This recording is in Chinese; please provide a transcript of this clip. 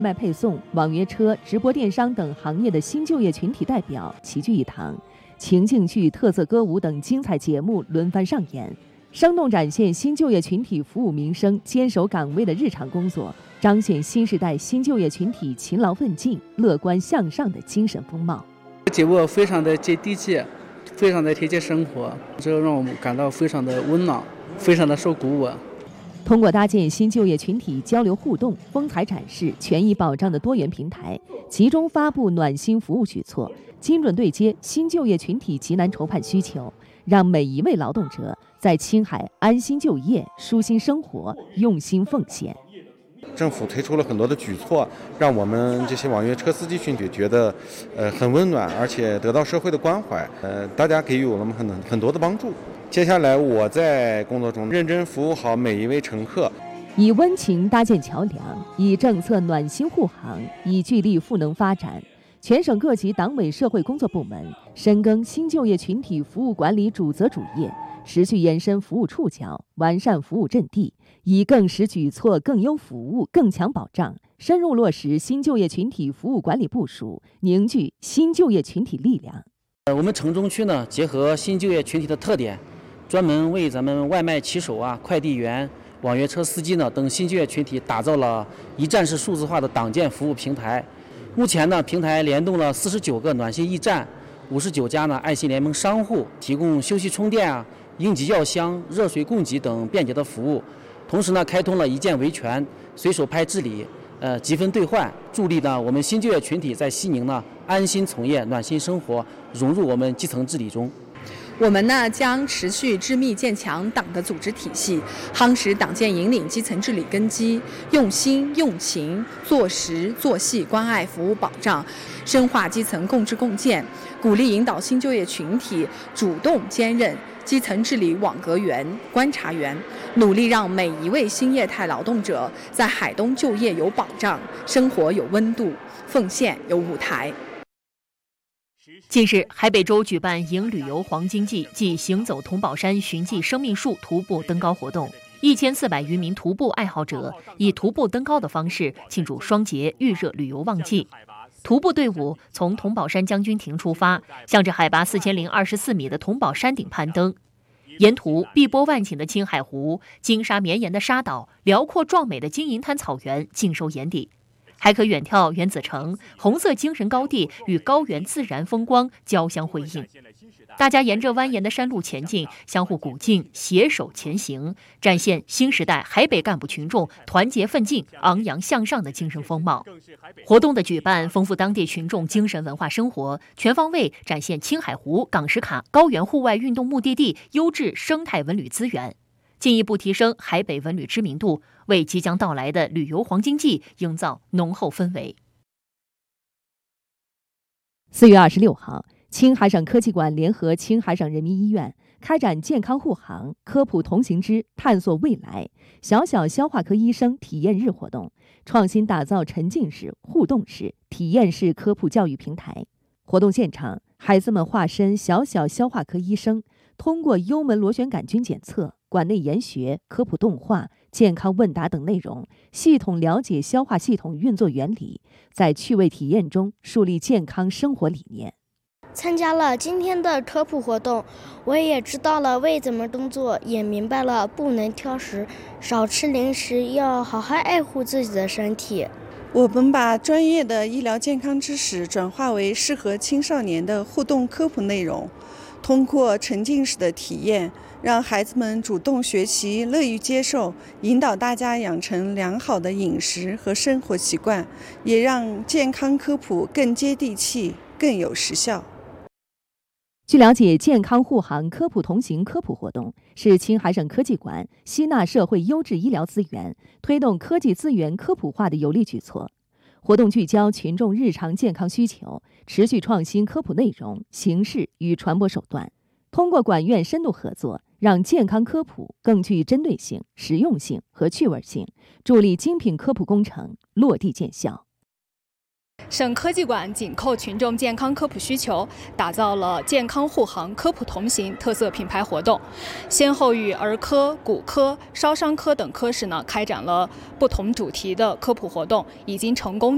外配送、网约车、直播电商等行业的新就业群体代表齐聚一堂，情境剧、特色歌舞等精彩节目轮番上演，生动展现新就业群体服务民生、坚守岗位的日常工作，彰显新时代新就业群体勤劳奋进、乐观向上的精神风貌。 节目非常的接地气，非常的贴切生活，这让我们感到非常的温暖，非常的受鼓舞。 通过搭建新就业群体交流互动、风采展示、权益保障的多元平台，集中发布暖心服务举措，精准对接新就业群体急难筹盼需求，让每一位劳动者在青海安心就业、舒心生活、用心奉献。 政府推出了很多的举措，让我们这些网约车司机群体觉得很温暖，而且得到社会的关怀。大家给予我们很多的帮助。接下来我在工作中认真服务好每一位乘客， 以温情搭建桥梁，以政策暖心护航，以聚力赋能发展。全省各级党委社会工作部门深耕新就业群体服务管理主责主业，持续延伸服务触角，完善服务阵地，以更实举措、更优服务、更强保障，深入落实新就业群体服务管理部署，凝聚新就业群体力量。 我们城中区呢，结合新就业群体的特点，专门为咱们外卖骑手啊、快递员、网约车司机呢等新就业群体打造了一站式数字化的党建服务平台。目前呢，平台联动了49个暖心驿站，59家呢爱心联盟商户，提供休息充电啊、应急药箱、热水供给等便捷的服务。同时呢，开通了一键维权、随手拍治理、积分兑换，助力呢我们新就业群体在西宁呢安心从业、暖心生活，融入我们基层治理中。 我们呢将持续致密建强党的组织体系，夯实党建引领基层治理根基，用心用情做实做细关爱服务保障，深化基层共治共建，鼓励引导新就业群体主动兼任基层治理网格员、观察员，努力让每一位新业态劳动者在海东就业有保障，生活有温度，奉献有舞台。 近日，海北州举办迎旅游黄金季暨行走桐宝山寻迹生命树徒步登高活动，1400余名徒步爱好者以徒步登高的方式庆祝双节预热旅游旺季。徒步队伍从桐宝山将军亭出发，向着海拔4024米的桐宝山顶攀登。沿途碧波万顷的青海湖、金沙绵延的沙岛、辽阔壮美的金银滩草原尽收眼底。还可远眺原子城，红色精神高地与高原自然风光交相辉映。大家沿着蜿蜒的山路前进，相互鼓劲，携手前行，展现新时代海北干部群众团结奋进、昂扬向上的精神风貌。活动的举办丰富当地群众精神文化生活，全方位展现青海湖、港石卡高原户外运动目的地优质生态文旅资源，进一步提升海北文旅知名度，为即将到来的旅游黄金季营造浓厚氛围。 4月26号，青海省科技馆联合青海省人民医院开展健康护航、科普同行之探索未来小小消化科医生体验日活动，创新打造沉浸式、互动式、体验式科普教育平台。活动现场，孩子们化身小小消化科医生，通过幽门螺旋杆菌检测、馆内研学、科普动画、健康问答等内容，系统了解消化系统运作原理，在趣味体验中树立健康生活理念。 参加了今天的科普活动，我也知道了胃怎么工作，也明白了不能挑食，少吃零食，要好好爱护自己的身体。 我们把专业的医疗健康知识转化为适合青少年的互动科普内容，通过沉浸式的体验，让孩子们主动学习、乐于接受，引导大家养成良好的饮食和生活习惯，也让健康科普更接地气、更有实效。 据了解，健康护航科普同行科普活动是青海省科技馆吸纳社会优质医疗资源，推动科技资源科普化的有力举措。活动聚焦群众日常健康需求，持续创新科普内容、形式与传播手段，通过馆院深度合作，让健康科普更具针对性、实用性和趣味性，助力精品科普工程落地见效。 省科技馆紧扣群众健康科普需求，打造了健康护航、科普同行特色品牌活动，先后与儿科、骨科、烧伤科等科室开展了不同主题的科普活动，已经成功